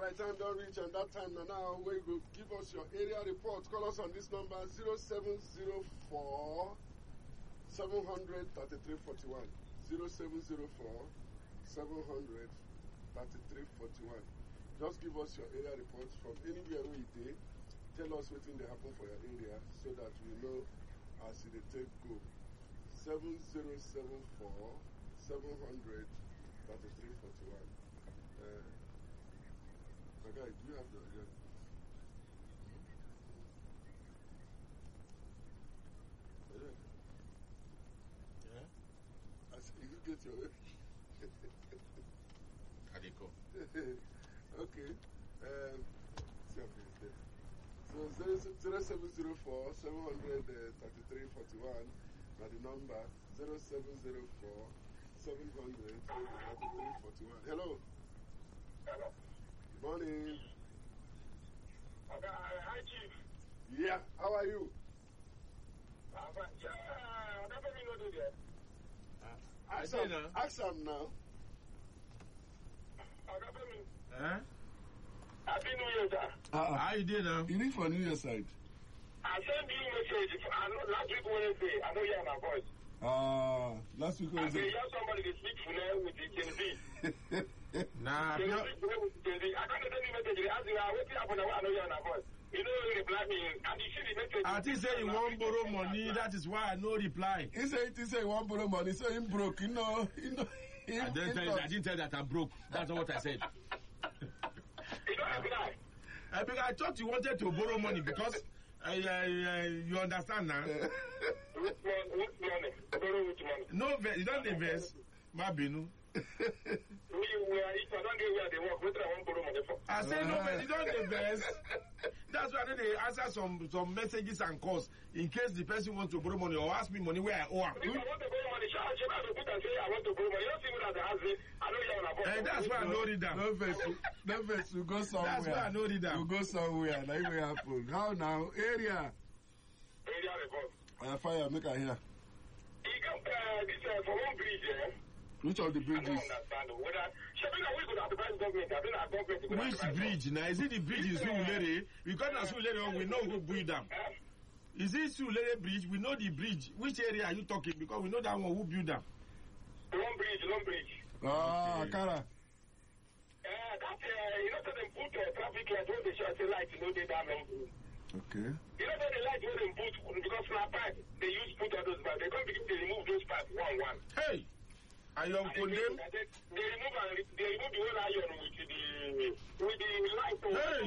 right, time don't reach, and that time now we go give us your area report. Call us on this number 0704 700 3341. 0704 700 3341. Just give us your area reports from anywhere where you did. Tell us what thing they happen for your area so that we know as they take go. 7074 700 3341. My guy, do you have the Yeah? I said, you get your Adiko. Okay. So 0704 700 3341. Now the number 0704 700 3341. Hello. Hello. Good morning. Hi, Chief. Yeah. How are you? Ask him now. Huh? Happy New Year, sir. How you doing now? You need for New Year side. I sent you a message last week Wednesday. I know you have my voice. Last week I Wednesday. hear somebody to speak for now with the Gen Z. Nah, They speak for now with the Gen Z. I can't send you a message. They ask you, what's happening? I know you have my voice. You know, you reply me, and you see the message. I think say you won't borrow money. That is why I no reply. He said he won't borrow money, so he broke. You know. I didn't tell you that I'm broke. That's not what I said. You don't reply. I thought you wanted to borrow money because you understand now. Which money? Borrow which money? No, you don't invest. Mabinu. If I don't get where they work, what do I want to borrow money for? I say no, but you don't invest. That's why they answer some messages and calls in case the person wants to borrow money or ask me money where I owe him. If I want to borrow money, I should have put and say I want to borrow money. You don't see me as a husband. I know you have a voice. And that's why I know read them. No face, you go somewhere. That's why I know read them. You go somewhere. That will happen. How now? Area. Area report. Fire, make a hear. You come this for one bridge, yeah? Which of the I bridges? don't understand whether we could advise government. I don't know government. Which bridge now? Is it the bridge in Surulere? Because na Surulere, we know who build them. Is it Surulere bridge? We know the bridge. Which area are you talking? Because we know that one who build them. Long bridge. Akara. That, you know, so they put traffic light when they show the light, you know, they damn them. Okay. You know, the light when they put, because for a pipe, they use put all those pipes. They can't begin to remove those pipes one. Hey! Are you condemned? They remove the whole iron with the light. Hey!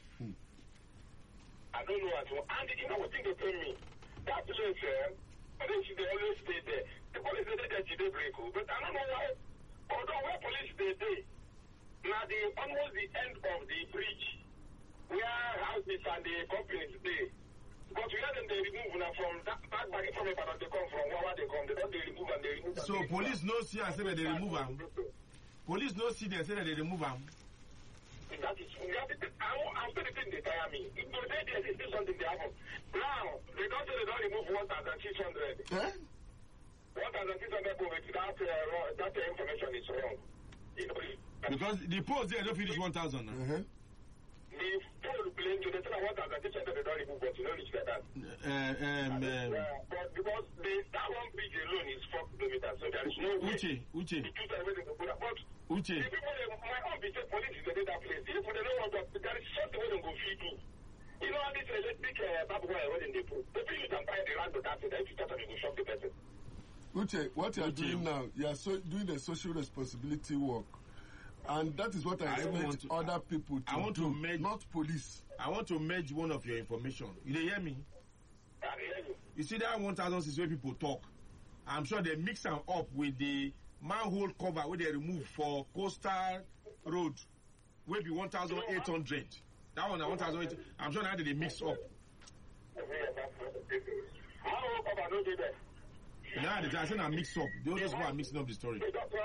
I don't know what to. And you know what thing they tell me? That place, they always stay there. The police they did break, but I don't know why. Although where police they now almost the end of the bridge where houses and the companies stay. But we had them they remove now from that back from it, but they come from where they come. They don't remove and they remove. So police no see and say that they remove them. Police no see and say that they remove them. That is, I'm still thinking they tire me. If they still something they happen. Now, they don't say they don't remove 1,600. 1,600 that information is wrong. You know, because the post there don't finish 1,000 now. The pole plane to the 1,600 they don't remove, but you don't reach like that. But because that one bridge alone is 4 kilometers, so there is no way. Uche. But Uche. the people, my own visit police is that place. If they don't want to, there is something where they go feed you. You know, this electric barbed wire where they put. The people you can buy the land to that, if you touch them, you go shock the person. Uche, what you are doing now, you are doing the social responsibility work. And that is what I expect other people to do, not police. I want to merge one of your information. You hear me? I hear you. You see that 1,000 is where people talk. I'm sure they mix them up with the manhole cover where they remove for Coastal Road, will be 1,800. That one, 1,800. I'm sure now they mix up. Manhole cover no dey there. Yeah, they are saying I mix up. They always want mixing up the story.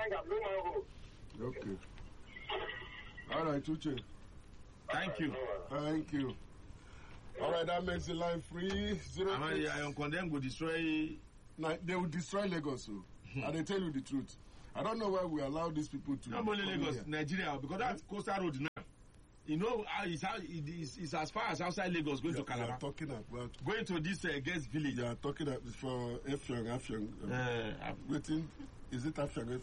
Okay. All right, Uche. Thank you. Thank you. All right, that makes the line free. I condemn will destroy. They will destroy Lagos, and they tell you the truth. I don't know why we allow these people to. Not only Lagos, Nigeria, because that's Coastal Road now. You know, it's as far as outside Lagos going to Calabar. You are talking about going to this guest village. You are talking about for Effiong. Waiting. Is it Effiong?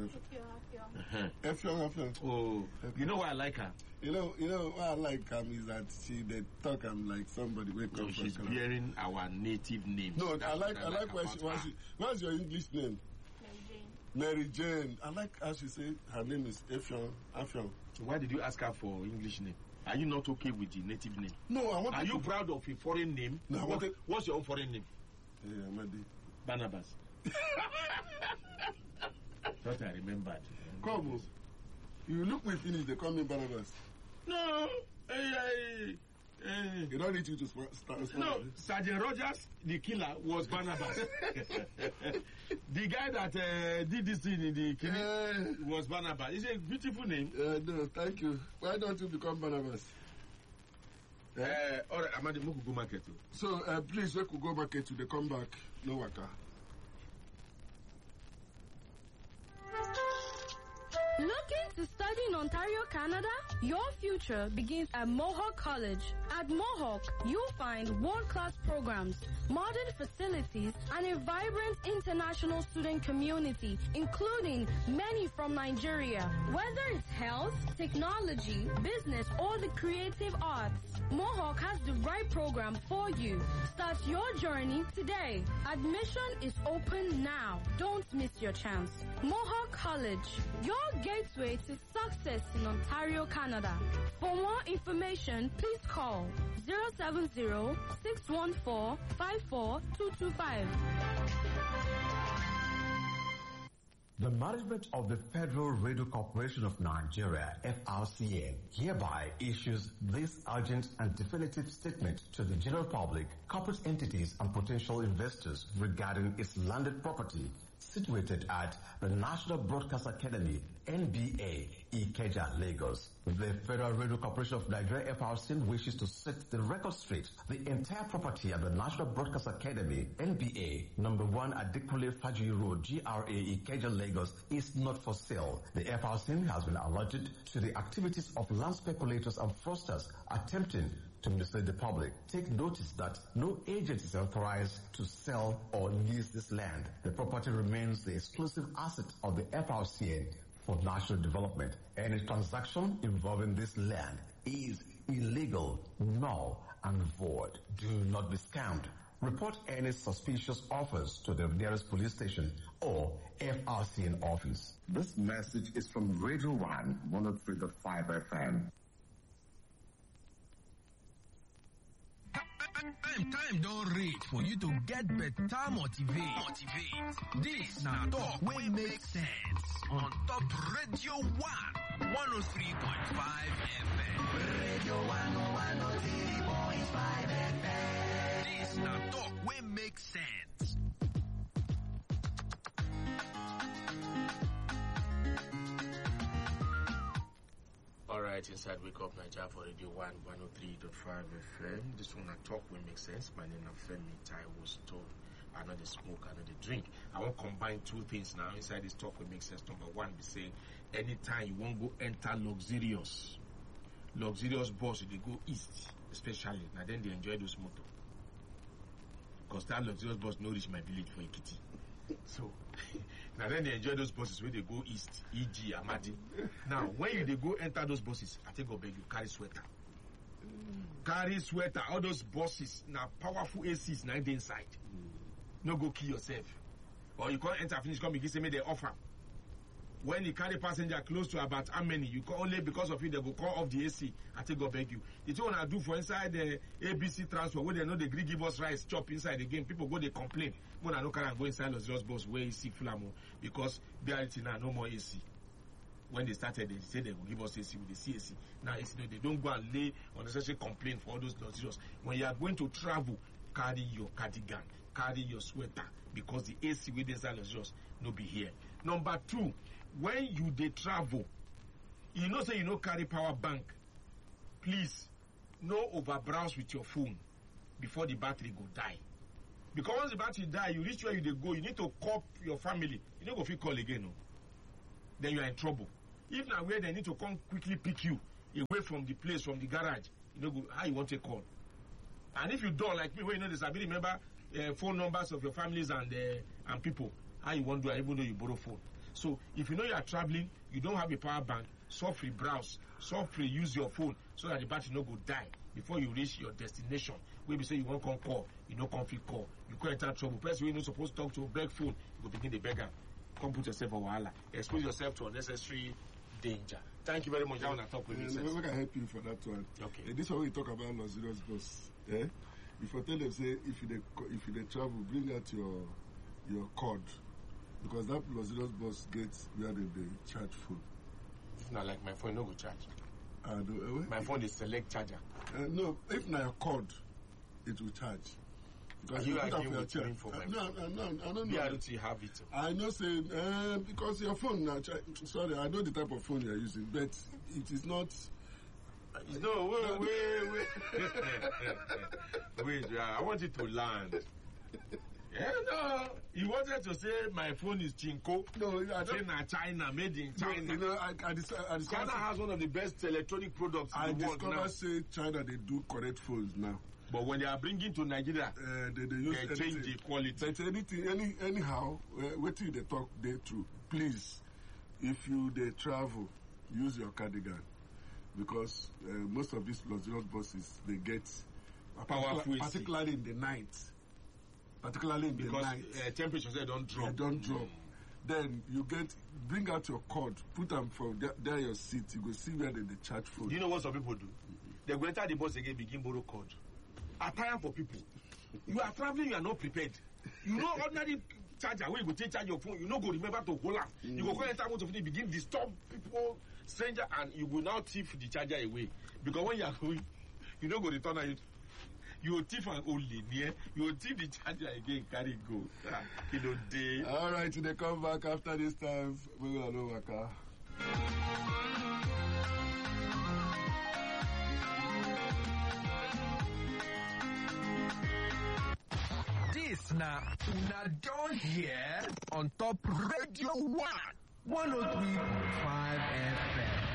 Effiong. Oh, you know why I like her? You know why I like is that they talk like somebody wake up. She's bearing our native name. No, I like what's your English name? Mary Jane. I like how she say her name is Effiong. Why did you ask her for English name? Are you not okay with the native name? No, I want. Are you proud of a foreign name? No, what's your own foreign name? Yeah, Madi. Barnabas. Thought I remembered. Come, you look me finish. They call me Barnabas. No, you don't need you to start. No, Sergeant Rogers, the killer, was Barnabas. The guy that did this thing in the clinic was Barnabas. It's a beautiful name. No, thank you. Why don't you become Barnabas? All right, Amadi, we could go market. So, please, we could go market to the come back. No waka. Looking to study in Ontario, Canada? Your future begins at Mohawk College. At Mohawk, you'll find world-class programs, modern facilities, and a vibrant international student community, including many from Nigeria. Whether it's health, technology, business, or the creative arts, Mohawk has the right program for you. Start your journey today. Admission is open now. Don't miss your chance. Mohawk College, your gateway to success in Ontario, Canada. For more information, please call 070-614-54225. The management of the Federal Radio Corporation of Nigeria, FRCN, hereby issues this urgent and definitive statement to the general public, corporate entities, and potential investors regarding its landed property situated at the National Broadcast Academy, NBA, Ikeja, Lagos. The Federal Radio Corporation of Nigeria, FRCN, wishes to set the record straight. The entire property at the National Broadcast Academy, NBA, number 1 Adikule Faji Road, GRA, Ikeja, Lagos, is not for sale. The FRCN has been alerted to the activities of land speculators and fraudsters attempting to mislead the public. Take notice that no agent is authorized to sell or lease this land. The property remains the exclusive asset of the FRCN for national development. Any transaction involving this land is illegal, null, and void. Do not be scammed. Report any suspicious offers to the nearest police station or FRCN office. This message is from Radio 1, 103.5 FM. Time don't reach for you to get better motivate. This now talk will make sense on Top Radio 1 103.5 FM. Radio 1 103.5 FM. This now talk will make sense. Alright, inside Wake Up Nigeria for Radio 1 103.5 FM. This one I talk will make sense. My name is Femi Taiwo Stone. I know the smoke, I know the drink. I want to combine two things now. Inside this talk will make sense. Number one, be saying anytime you won't go enter luxurious bus, they go east, especially. Now then they enjoy those motor. Because that luxurious bus no reach my village for Ekiti. So now then they enjoy those buses where they go east, e.g. Amadi. Now when they go enter those buses, I think I'll beg you carry sweater. Carry sweater. All those buses now powerful ACs now they inside. No go kill yourself. Or you can't enter finish come begin say me they offer. When you carry passenger close to about how many, you can only because of it they go call off the AC. I think I'll beg you. It's what I do for inside the ABC transport where they know they give us rice chop inside again. People go they complain. When I no carry and go inside luxurious bus where you see flamo because they are now no more AC. When they started, they said they will give us AC with the CAC. Now AC, they don't go and lay unnecessary complaint for all those luxurious. When you are going to travel, carry your cardigan, carry your sweater because the AC with inside luxurious no be here. Number two, when you dey travel, you know say you no carry power bank. Please, no over browse with your phone before the battery go die. Because once the battery die, you reach where you dey go, you need to call your family. You no go fit call again, no. Then you are in trouble. If now where they need to come quickly pick you, away from the place, from the garage, you know, how you want to call. And if you don't, like me, when you know this, I remember phone numbers of your families and people, how you want to do it, even though you borrow phone. So if you know you are traveling, you don't have a power bank, softly browse, softly use your phone so that the battery no go die before you reach your destination. Where you say you won't come call, you know come fit call. You can't enter trouble. Person you're not supposed to talk to, beg phone, you go begin the beggar. Come put yourself on wahala. Expose yourself to unnecessary danger. Thank you very much. I want to talk with you. We can help you for that one. Okay. This one we talk about luxurious bus. If I tell them, say, if you travel, bring out your cord. Because that luxurious bus gets where they charge phone. It's not like my phone, no go charge. My phone is select charger. No, if not your cord, it will charge. Because you put arguing up with your me for my no, I don't know. BRT have it. I know, say, because your phone now, sorry, I know the type of phone you are using, but it is not. No, wait, I want you to land. No, you wanted to say my phone is Chinko. No, I don't. China, made in China. No, you know, I discovered China has one of the best electronic products in the world now. I say China, they do correct phones now. But when they are bringing to Nigeria, they change the quality. But anyhow, what they talk, they true. Please, if they travel, use your cardigan. Because most of these luxurious buses, they get, particularly in the night. Because temperatures they don't drop. They don't drop. Then you bring out your cord, put them from there your seat. You go see where they charge phone. Do you know what some people do? They go enter the bus again, begin borrow cord. Attire for people. You are traveling, you are not prepared. You know ordinary charger where you go take charge your phone. You know go remember to hold up. You go enter motor phone, begin disturb people, stranger, and you will now thief the charger away. Because when you are going, you don't go return it. You will thief and only near. You will thief the charger again, carry go. All right, they come back after this time. We will know Waka. This now, una don't hear on Top Radio 1, 103.5 FM.